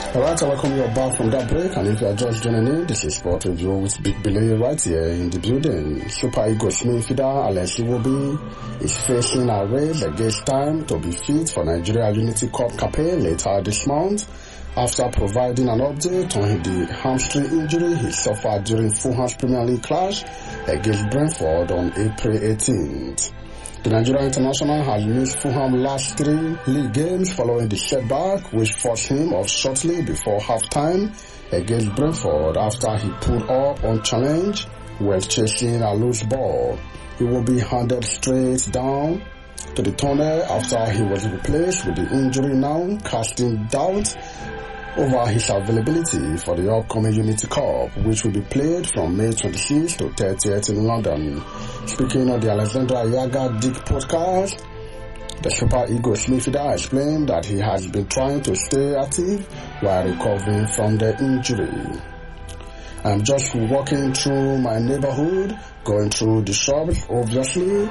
Alright, I welcome you back from that break, and if you are just joining in, this is Sport Review with Big Billy right here in the building. Super Eagles midfielder Alex Iwobi is facing a race against time to be fit for Nigeria Unity Cup campaign later this month, after providing an update on the hamstring injury he suffered during Fulham's Premier League clash against Brentford on April 18th. The Nigerian international has missed Fulham's last 3 league games following the setback, which forced him off shortly before half-time against Brentford after he pulled up unchallenged while chasing a loose ball. He will be handed straight down to the tunnel after he was replaced with the injury now casting doubt over his availability for the upcoming Unity Cup, which will be played from May 26th to 30th in London. Speaking of the Alexander Ayaga Dick podcast, the Super Eagles midfielder explained that he has been trying to stay active while recovering from the injury. I'm just walking through my neighborhood, going through the shops, obviously.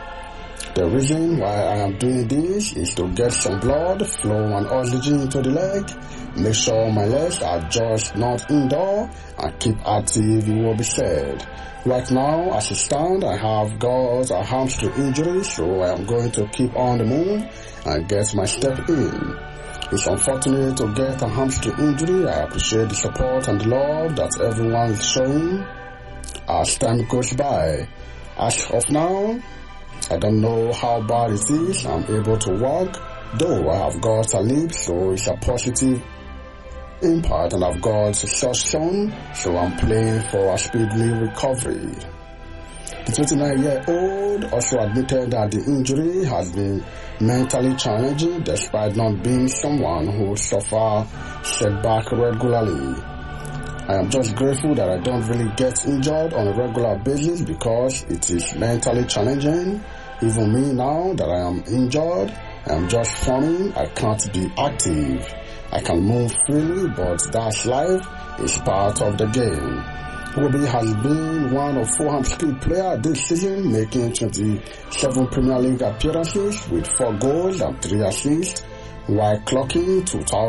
The reason why I am doing this is to get some blood flow and oxygen into the leg, make sure my legs are just not indoor, and keep active, it will be said. Right now, as I stand, I have got a hamstring injury, so I am going to keep on the move and get my step in. It's unfortunate to get a hamstring injury. I appreciate the support and the love that everyone is showing as time goes by. As of now, I don't know how bad it is. I'm able to walk, though I have got a limp, so it's a positive impact, and I've got suction, so I'm playing for a speedy recovery. The 29-year-old also admitted that the injury has been mentally challenging despite not being someone who suffers setback regularly. I am just grateful that I don't really get injured on a regular basis because it is mentally challenging. Even me now that I am injured, I am just forming, I can't be active. I can move freely, but that's life, it's part of the game. Iwobi has been one of Fulham's key players this season, making 27 Premier League appearances with 4 goals and 3 assists, while clocking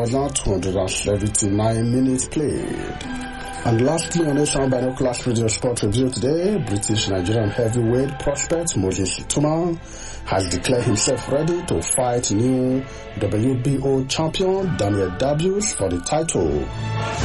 2,279 minutes played. And lastly, on this Binoculars Radio Sport Review today, British-Nigerian heavyweight prospect Moses Situma has declared himself ready to fight new WBO champion Daniel Davies for the title.